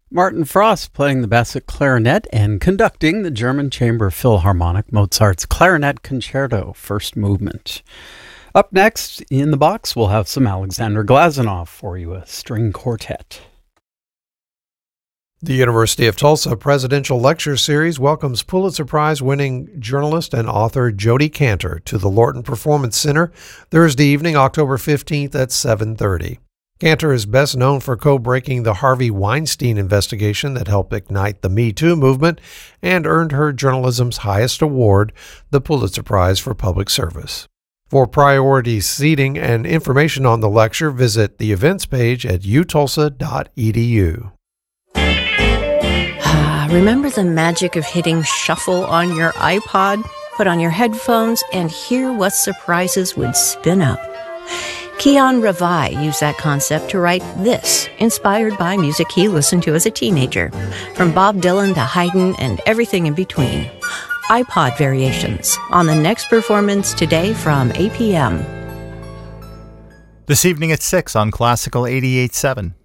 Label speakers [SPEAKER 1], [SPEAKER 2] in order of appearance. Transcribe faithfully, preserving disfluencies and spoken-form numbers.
[SPEAKER 1] Martin Frost playing the Bassett clarinet and conducting the German Chamber Philharmonic Mozart's Clarinet Concerto, first movement. Up next, in the box, we'll have some Alexander Glazunov for you, a string quartet.
[SPEAKER 2] The University of Tulsa Presidential Lecture Series welcomes Pulitzer Prize-winning journalist and author Jodi Kantor to the Lorton Performance Center Thursday evening, October fifteenth at seven thirty. Kantor is best known for co-breaking the Harvey Weinstein investigation that helped ignite the Me Too movement and earned her journalism's highest award, the Pulitzer Prize for Public Service. For priority seating and information on the lecture, visit the events page at u tulsa dot e d u.
[SPEAKER 3] Remember the magic of hitting shuffle on your iPod? Put on your headphones and hear what surprises would spin up. Keon Ravai used that concept to write this, inspired by music he listened to as a teenager, from Bob Dylan to Haydn and everything in between. iPod Variations, on the next performance today from eight p.m.
[SPEAKER 4] This evening at six on Classical eighty-eight point seven.